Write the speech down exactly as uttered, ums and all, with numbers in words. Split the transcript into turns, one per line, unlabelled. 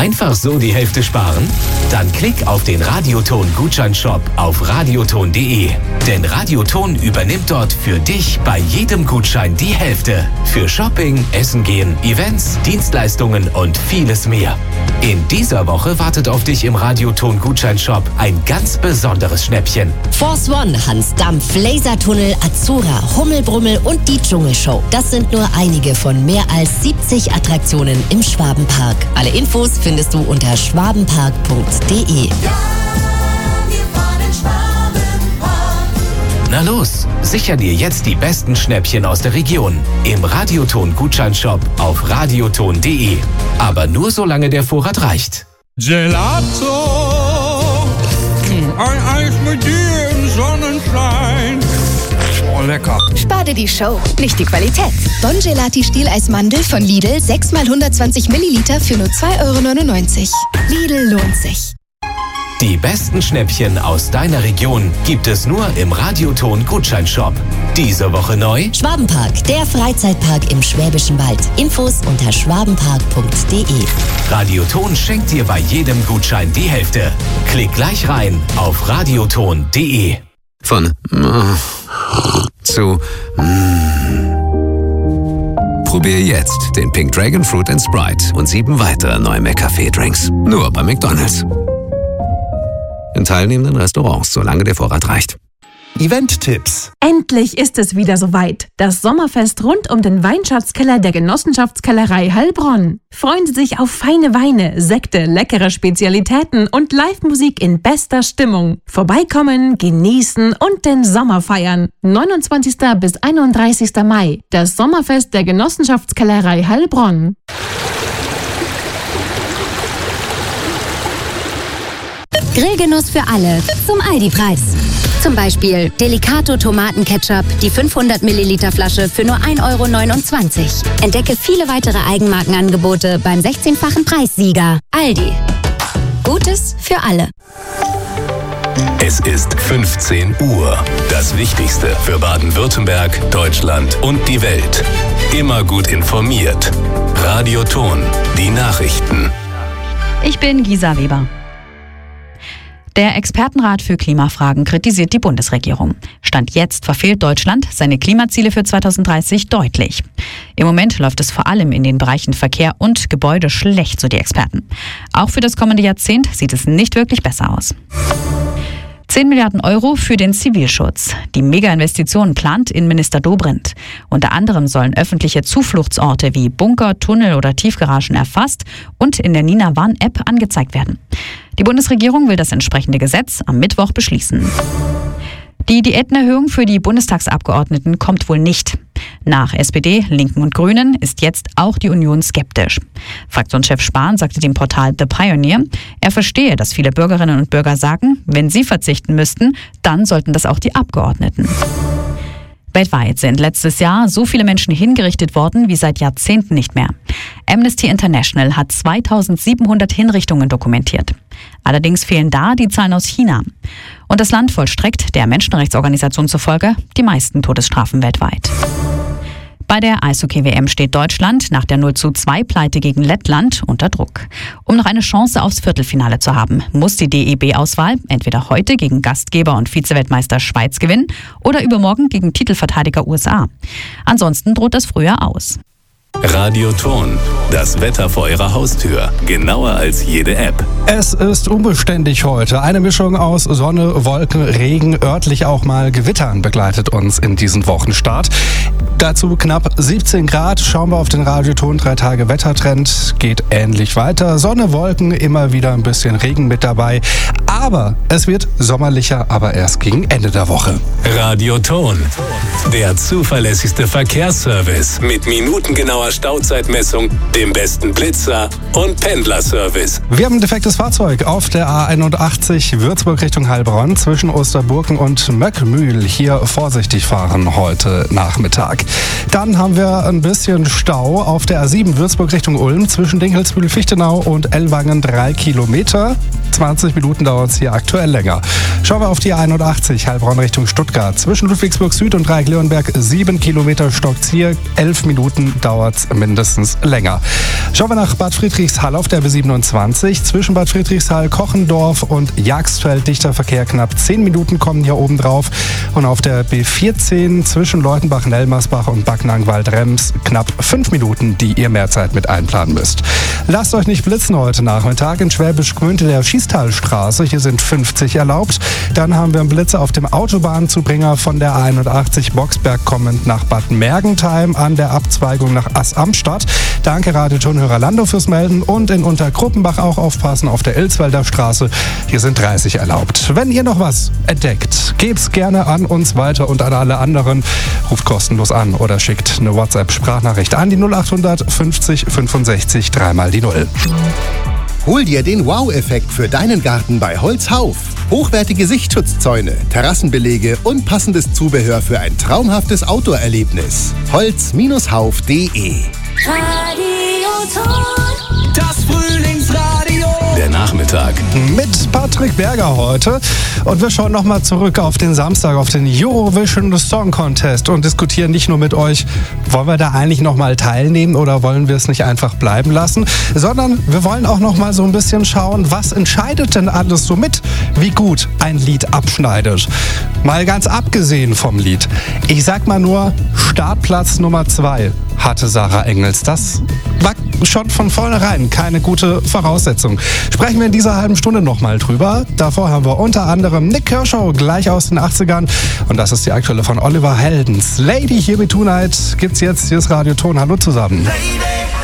Einfach so die Hälfte sparen? Dann klick auf den Radioton-Gutscheinshop auf radioton punkt de. Denn Radioton übernimmt dort für dich bei jedem Gutschein die Hälfte. Für Shopping, Essen gehen, Events, Dienstleistungen und vieles mehr. In dieser Woche wartet auf dich im Radioton-Gutscheinshop ein ganz besonderes Schnäppchen.
Force One, Hans Dampf, Lasertunnel, Azura, Hummelbrummel und die Dschungelshow. Das sind nur einige von mehr als siebzig Attraktionen im Schwabenpark. Alle Infos findest du unter schwabenpark punkt de.
Na los, sicher dir jetzt die besten Schnäppchen aus der Region im Radioton-Gutscheinshop auf radioton punkt de. Aber nur solange der Vorrat reicht.
Gelato, ein Eis mit dir im Sonnenschein. Oh, lecker.
Spar dir die Show, nicht die Qualität. Bon Gelati Stieleismandel von Lidl, sechs mal hundertzwanzig Milliliter für nur zwei Euro neunundneunzig. Lidl lohnt sich.
Die besten Schnäppchen aus deiner Region gibt es nur im Radioton-Gutscheinshop. Diese Woche neu:
Schwabenpark, der Freizeitpark im Schwäbischen Wald. Infos unter schwabenpark punkt de.
Radioton schenkt dir bei jedem Gutschein die Hälfte. Klick gleich rein auf radioton punkt de.
Von zu Probier jetzt den Pink Dragon Fruit and Sprite und sieben weitere neue McCafé-Drinks. Nur bei McDonald's. In teilnehmenden Restaurants, solange der Vorrat reicht.
Event-Tipps.
Endlich ist es wieder soweit. Das Sommerfest rund um den Weinschatzkeller der Genossenschaftskellerei Heilbronn. Freuen Sie sich auf feine Weine, Sekte, leckere Spezialitäten und Live-Musik in bester Stimmung. Vorbeikommen, genießen und den Sommer feiern. neunundzwanzigsten bis einunddreißigsten Mai. Das Sommerfest der Genossenschaftskellerei Heilbronn.
Grillgenuss für alle zum Aldi-Preis. Zum Beispiel Delicato Tomatenketchup, die fünfhundert Milliliter Flasche für nur ein Euro neunundzwanzig. Entdecke viele weitere Eigenmarkenangebote beim sechzehnfachen Preissieger. Aldi. Gutes für alle.
Es ist fünfzehn Uhr. Das Wichtigste für Baden-Württemberg, Deutschland und die Welt. Immer gut informiert. Radioton, die Nachrichten.
Ich bin Gisa Weber. Der Expertenrat für Klimafragen kritisiert die Bundesregierung. Stand jetzt verfehlt Deutschland seine Klimaziele für zweitausenddreißig deutlich. Im Moment läuft es vor allem in den Bereichen Verkehr und Gebäude schlecht, so die Experten. Auch für das kommende Jahrzehnt sieht es nicht wirklich besser aus. zehn Milliarden Euro für den Zivilschutz. Die Mega-Investition plant Innenminister Dobrindt. Unter anderem sollen öffentliche Zufluchtsorte wie Bunker, Tunnel oder Tiefgaragen erfasst und in der Nina Warn-App angezeigt werden. Die Bundesregierung will das entsprechende Gesetz am Mittwoch beschließen. Die Diätenerhöhung für die Bundestagsabgeordneten kommt wohl nicht. Nach S P D, Linken und Grünen ist jetzt auch die Union skeptisch. Fraktionschef Spahn sagte dem Portal The Pioneer, er verstehe, dass viele Bürgerinnen und Bürger sagen, wenn sie verzichten müssten, dann sollten das auch die Abgeordneten. Weltweit sind letztes Jahr so viele Menschen hingerichtet worden wie seit Jahrzehnten nicht mehr. Amnesty International hat zweitausendsiebenhundert Hinrichtungen dokumentiert. Allerdings fehlen da die Zahlen aus China. Und das Land vollstreckt der Menschenrechtsorganisation zufolge die meisten Todesstrafen weltweit. Bei der Eishockey-W M steht Deutschland nach der null zu zwei Pleite gegen Lettland unter Druck. Um noch eine Chance aufs Viertelfinale zu haben, muss die D E B-Auswahl entweder heute gegen Gastgeber und Vize-Weltmeister Schweiz gewinnen oder übermorgen gegen Titelverteidiger U S A. Ansonsten droht das Frühjahr aus.
Radioton, das Wetter vor Ihrer Haustür. Genauer als jede App.
Es ist unbeständig heute. Eine Mischung aus Sonne, Wolken, Regen, örtlich auch mal Gewittern begleitet uns in diesem Wochenstart. Dazu knapp siebzehn Grad. Schauen wir auf den Radioton drei Tage Wettertrend. Geht ähnlich weiter. Sonne, Wolken, immer wieder ein bisschen Regen mit dabei. Aber es wird sommerlicher, aber erst gegen Ende der Woche.
Radioton, der zuverlässigste Verkehrsservice mit minutengenauer Stauzeitmessung, dem besten Blitzer und Pendlerservice.
Wir haben ein defektes Fahrzeug auf der A einundachtzig Würzburg Richtung Heilbronn zwischen Osterburken und Möckmühl. Hier vorsichtig fahren heute Nachmittag. Dann haben wir ein bisschen Stau auf der A sieben Würzburg Richtung Ulm zwischen Dinkelsbühl-Fichtenau und Ellwangen drei Kilometer. zwanzig Minuten dauert es hier aktuell länger. Schauen wir auf die A einundachtzig Heilbronn Richtung Stuttgart zwischen Ludwigsburg Süd und Dreieck-Leonberg sieben Kilometer stockt's hier. elf Minuten dauert dauert es mindestens länger. Schauen wir nach Bad Friedrichshall auf der B siebenundzwanzig. Zwischen Bad Friedrichshall, Kochendorf und Jagstfeld dichter Verkehr. Knapp zehn Minuten kommen hier oben drauf. Und auf der B vierzehn zwischen Leutenbach-Nelmersbach und Backnang-Wald-Rems knapp fünf Minuten, die ihr mehr Zeit mit einplanen müsst. Lasst euch nicht blitzen heute Nachmittag. In Schwäbisch Gmünd der Schießtalstraße. Hier sind fünfzig erlaubt. Dann haben wir einen Blitzer auf dem Autobahnzubringer von der A einundachtzig Boxberg kommend nach Bad Mergentheim an der Abzweigung nach Ass-Amstadt. Danke Radio-Tonhörer Lando fürs Melden und in Untergruppenbach auch aufpassen auf der Ilswalder Straße. Hier sind dreißig erlaubt. Wenn ihr noch was entdeckt, gebt's gerne an uns weiter und an alle anderen. Ruft kostenlos an oder schickt eine WhatsApp-Sprachnachricht an die null achthundert fünfzig fünfundsechzig dreimal die Null.
Hol dir den Wow-Effekt für deinen Garten bei Holzhauf. Hochwertige Sichtschutzzäune, Terrassenbelege und passendes Zubehör für ein traumhaftes Outdoor-Erlebnis. Holz Hauf punkt de
Das Frühlingsradio.
Der Nachmittag.
Mit Patrick Berger heute. Und wir schauen nochmal zurück auf den Samstag, auf den Eurovision Song Contest und diskutieren nicht nur mit euch, wollen wir da eigentlich nochmal teilnehmen oder wollen wir es nicht einfach bleiben lassen, sondern wir wollen auch nochmal so ein bisschen schauen, was entscheidet denn alles so mit, wie gut ein Lied abschneidet. Mal ganz abgesehen vom Lied. Ich sag mal nur, Startplatz Nummer zwei hatte Sarah Engels. Das war schon von vornherein keine gute Voraussetzung. Sprechen wir in dieser halben Stunde nochmal drüber. Davor haben wir unter anderem Nick Kershaw, gleich aus den achtzigern. Und das ist die aktuelle von Oliver Heldens. Lady Here Be Tonight gibt's jetzt. Hier ist Radio Ton. Hallo zusammen.
Lady.